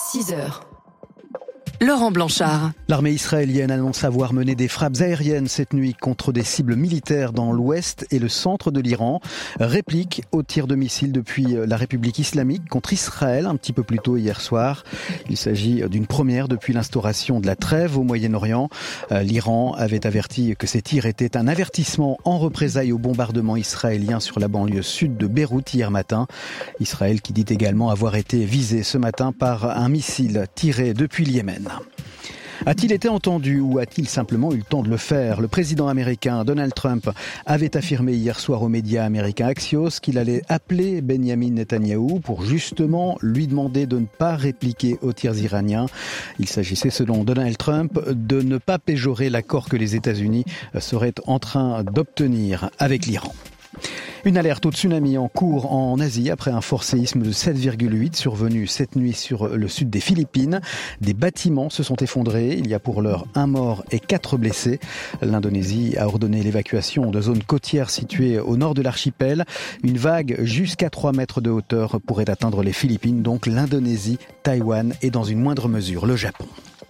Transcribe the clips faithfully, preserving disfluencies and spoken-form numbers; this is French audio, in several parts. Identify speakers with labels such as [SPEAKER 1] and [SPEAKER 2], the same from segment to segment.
[SPEAKER 1] six heures. Laurent Blanchard.
[SPEAKER 2] L'armée israélienne annonce avoir mené des frappes aériennes cette nuit contre des cibles militaires dans l'ouest et le centre de l'Iran. Réplique aux tirs de missiles depuis la République islamique contre Israël un petit peu plus tôt hier soir. Il s'agit d'une première depuis l'instauration de la trêve au Moyen-Orient. L'Iran avait averti que ces tirs étaient un avertissement en représailles au bombardement israélien sur la banlieue sud de Beyrouth hier matin. Israël qui dit également avoir été visé ce matin par un missile tiré depuis le Yémen. A-t-il été entendu ou a-t-il simplement eu le temps de le faire ? Le président américain Donald Trump avait affirmé hier soir aux médias américains Axios qu'il allait appeler Benyamin Netanyahou pour justement lui demander de ne pas répliquer aux tirs iraniens. Il s'agissait selon Donald Trump de ne pas péjorer l'accord que les États-Unis seraient en train d'obtenir avec l'Iran. Une alerte au tsunami en cours en Asie après un fort séisme de sept virgule huit survenu cette nuit sur le sud des Philippines. Des bâtiments se sont effondrés. Il y a pour l'heure un mort et quatre blessés. L'Indonésie a ordonné l'évacuation de zones côtières situées au nord de l'archipel. Une vague jusqu'à trois mètres de hauteur pourrait atteindre les Philippines, donc l'Indonésie, Taïwan et dans une moindre mesure le Japon.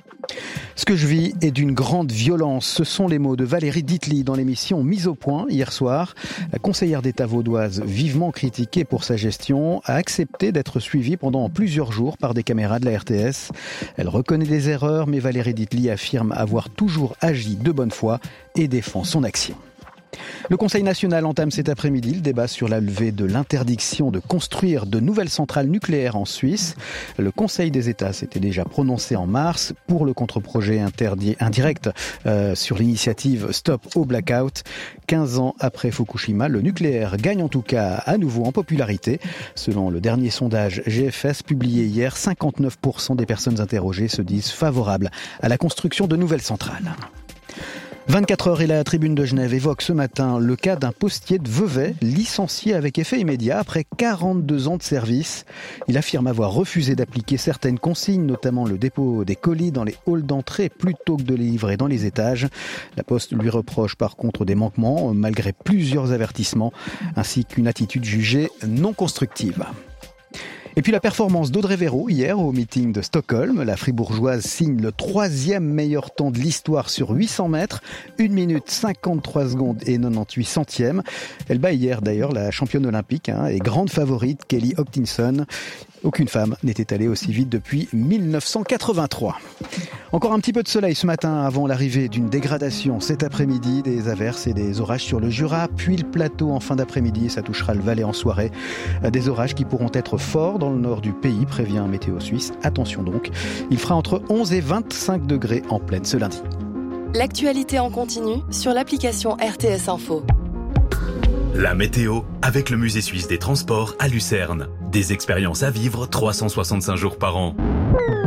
[SPEAKER 2] Ce que je vis est d'une grande violence. Ce sont les mots de Valérie Ditely dans l'émission Mise au point hier soir. La conseillère d'État vaudoise, vivement critiquée pour sa gestion, a accepté d'être suivie pendant plusieurs jours par des caméras de la R T S. Elle reconnaît des erreurs, mais Valérie Ditely affirme avoir toujours agi de bonne foi et défend son action. Le Conseil national entame cet après-midi le débat sur la levée de l'interdiction de construire de nouvelles centrales nucléaires en Suisse. Le Conseil des États s'était déjà prononcé en mars pour le contre-projet interdit, indirect euh, sur l'initiative Stop au Blackout. quinze ans après Fukushima, le nucléaire gagne en tout cas à nouveau en popularité. Selon le dernier sondage G F S publié hier, cinquante-neuf pour cent des personnes interrogées se disent favorables à la construction de nouvelles centrales. vingt-quatre heures et la Tribune de Genève évoque ce matin le cas d'un postier de Vevey licencié avec effet immédiat après quarante-deux ans de service. Il affirme avoir refusé d'appliquer certaines consignes, notamment le dépôt des colis dans les halls d'entrée plutôt que de les livrer dans les étages. La Poste lui reproche par contre des manquements, malgré plusieurs avertissements, ainsi qu'une attitude jugée non constructive. Et puis la performance d'Audrey Véro hier au meeting de Stockholm. La fribourgeoise signe le troisième meilleur temps de l'histoire sur huit cents mètres. une minute cinquante-trois secondes et quatre-vingt-dix-huit centièmes. Elle bat hier d'ailleurs la championne olympique hein, et grande favorite Kelly Hopkinson. Aucune femme n'était allée aussi vite depuis mille neuf cent quatre-vingt-trois. Encore un petit peu de soleil ce matin avant l'arrivée d'une dégradation cet après-midi, des averses et des orages sur le Jura, puis le plateau en fin d'après-midi et ça touchera le Valais en soirée. Des orages qui pourront être forts dans le nord du pays, prévient Météo Suisse. Attention donc, il fera entre onze et vingt-cinq degrés en pleine ce lundi.
[SPEAKER 1] L'actualité en continu sur l'application R T S Info.
[SPEAKER 3] La météo avec le Musée suisse des transports à Lucerne. Des expériences à vivre trois cent soixante-cinq jours par an.